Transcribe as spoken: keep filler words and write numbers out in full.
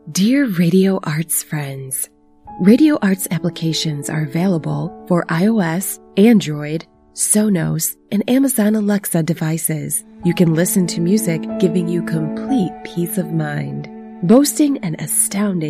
Dear Radio Arts friends, Radio Arts applications are available for iOS, Android, Sonos, and Amazon Alexa devices. You can listen to music giving you complete peace of mind. Boasting an astounding